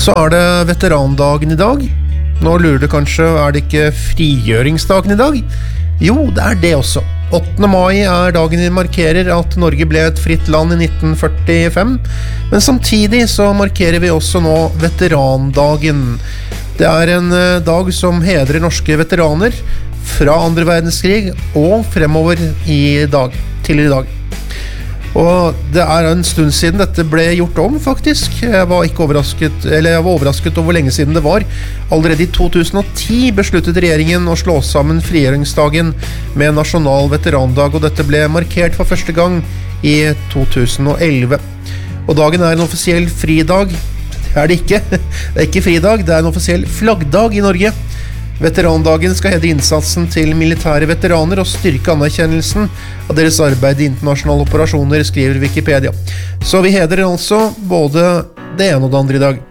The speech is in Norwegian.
Så det veterandagen i dag. Nå lurer du kanskje, det ikke frigjøringsdagen i dag? Jo, det det også. 8. mai dagen vi markerer at Norge ble et fritt land i 1945, men samtidig så markerer vi også nå veterandagen. Det en dag som hedrer norske veteraner fra andre verdenskrig og fremover til i dag. Og det en stund siden dette ble gjort om, faktisk. Jeg var overrasket over hvor lenge siden det var. Allerede i 2010 besluttet regjeringen å slå sammen frigjøringsdagen med nasjonal veterandag, og dette ble markert for første gang i 2011. Og dagen en offisiell fridag. Det det ikke. Det ikke fridag, det en offisiell flaggdag i Norge. Veterandagen skal hedre innsatsen til militære veteraner og styrke anerkjennelsen av deres arbeid i internasjonale operasjoner, skriver Wikipedia. Så vi hedrer altså både det ene og det andre i dag.